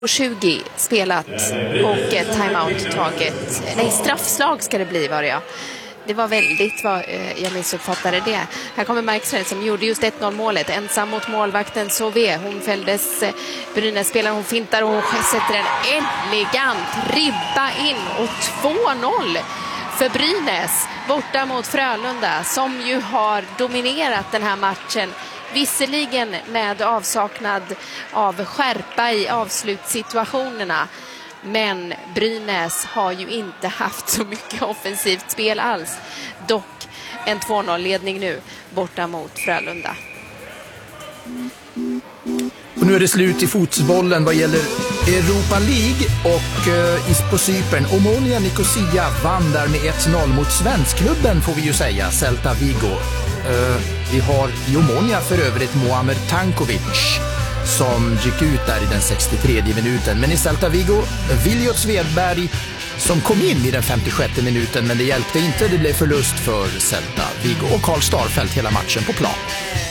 20 spelat och timeout taget. Nej, straffslag ska det bli, var det, ja. Det var väldigt vad jag missuppfattade det. Här kommer Markström som gjorde just 1-0 målet. Ensam mot målvakten Sauvé. Hon fälldes, Brynäs-spelaren, hon fintar och hon sätter en elegant ribba in. Och 2-0 för Brynäs borta mot Frölunda, som ju har dominerat den här matchen. Visserligen med avsaknad av skärpa i avslutssituationerna. Men Brynäs har ju inte haft så mycket offensivt spel alls. Dock en 2-0-ledning nu borta mot Frölunda. Och nu är det slut i fotbollen vad gäller Europa League och på Cypern. Omonia Nicosia vann där med 1-0 mot svenskklubben, får vi ju säga, Celta Vigo. Vi har i Omonia för övrigt Muamer Tankovic som gick ut där i den 63 minuten. Men i Celta Vigo, Viljot Svedberg som kom in i den 56 minuten, men det hjälpte inte. Det blev förlust för Celta Vigo och Karl Starfelt hela matchen på plan.